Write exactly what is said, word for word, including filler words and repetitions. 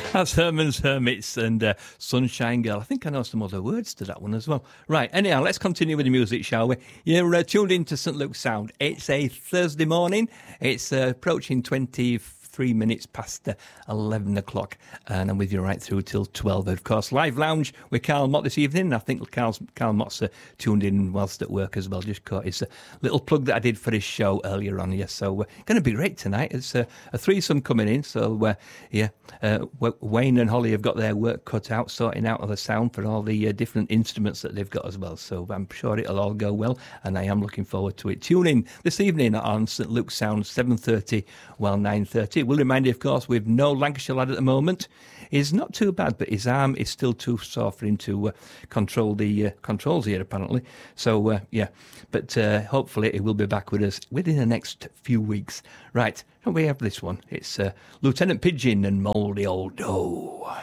That's Herman's Hermits and uh, Sunshine Girl. I think I know some other words to that one as well. Right, anyhow, let's continue with the music, shall we? You're uh, tuned into St Luke's Sound. It's a Thursday morning. It's uh, approaching twenty-three minutes past uh, eleven o'clock, and I'm with you right through till twelve, of course. Live Lounge with Carl Mott this evening. I think Carl's, Carl Mott's uh, tuned in whilst at work as well. Just caught his uh, little plug that I did for his show earlier on. Yes, so uh, going to be great tonight. It's uh, a threesome coming in, so uh, yeah, uh, Wayne and Holly have got their work cut out, sorting out all the sound for all the uh, different instruments that they've got as well. So I'm sure it'll all go well, and I am looking forward to it. Tune in this evening on St Luke's Sound, seven thirty, well, nine thirty. We'll remind you, of course, with no Lancashire lad at the moment. He's not too bad, but his arm is still too sore for him to uh, control the uh, controls here, apparently. So, uh, yeah, but uh, hopefully he will be back with us within the next few weeks. Right, we have this one. It's uh, Lieutenant Pigeon and Mouldy Old Doe.